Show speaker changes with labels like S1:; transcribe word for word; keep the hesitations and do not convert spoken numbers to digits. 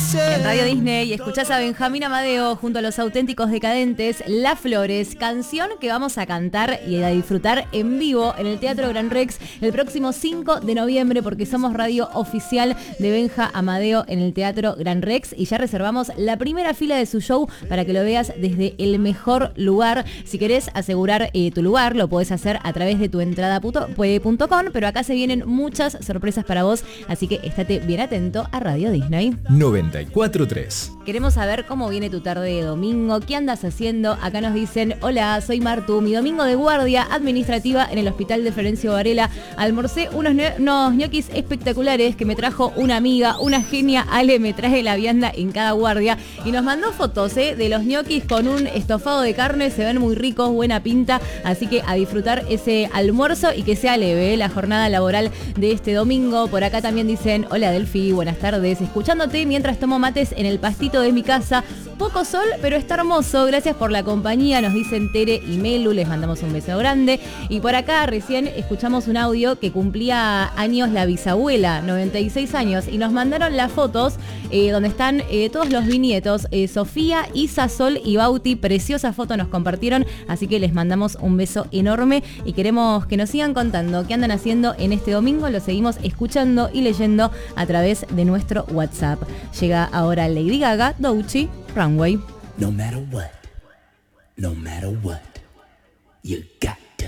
S1: En Radio Disney escuchás a Benjamín Amadeo junto a los Auténticos Decadentes, Las Flores, canción que vamos a cantar y a disfrutar en vivo en el Teatro Gran Rex el próximo cinco de noviembre, porque somos radio oficial de Benja Amadeo en el Teatro Gran Rex y ya reservamos la primera fila de su show para que lo veas desde el mejor lugar. Si querés asegurar eh, tu lugar, lo podés hacer a través de tu entrada punto com, pero acá se vienen muchas sorpresas para vos, así que estate bien atento a Radio Disney.
S2: noventa y cuatro tres.
S1: Queremos saber cómo viene tu tarde de domingo, qué andas haciendo. Acá nos dicen, hola, soy Martu, mi domingo de guardia administrativa en el hospital de Florencio Varela. Almorcé unos, unos ñoquis espectaculares que me trajo una amiga, una genia. Ale me trae la vianda en cada guardia y nos mandó fotos eh, de los ñoquis con un estofado de carne, se ven muy ricos, buena pinta, así que a disfrutar ese almuerzo y que sea leve eh, la jornada laboral de este domingo. Por acá también dicen, hola Delfi, buenas tardes, escuchándote mientras tomo mates en el pastito de mi casa. Poco sol, pero está hermoso. Gracias por la compañía, nos dicen Tere y Melu, les mandamos un beso grande. Y por acá recién escuchamos un audio que cumplía años la bisabuela, noventa y seis años, y nos mandaron las fotos eh, donde están eh, todos los bisnietos, eh, Sofía, Isa, Sol y Bauti. Preciosa foto nos compartieron, así que les mandamos un beso enorme y queremos que nos sigan contando qué andan haciendo en este domingo. Lo seguimos escuchando y leyendo a través de nuestro WhatsApp. Llega ahora Lady Gaga, Doechii, Runway.
S3: No matter what, no matter what, you got